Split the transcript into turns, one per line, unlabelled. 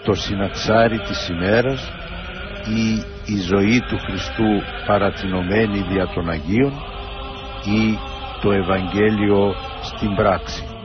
το συναξάρι της ημέρας ή η ζωή του Χριστού παρατηνωμένη δια των Αγίων ή το Ευαγγέλιο στην πράξη.